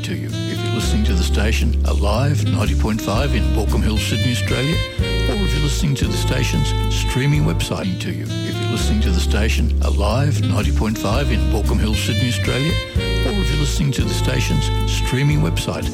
to you. If you're listening to the station alive, 90.5 in Baulkham Hills, Sydney, Australia, or if you're listening to the station's streaming website to you. If you're listening to the station alive, 90.5 in Baulkham Hills, Sydney, Australia, or if you're listening to the station's streaming website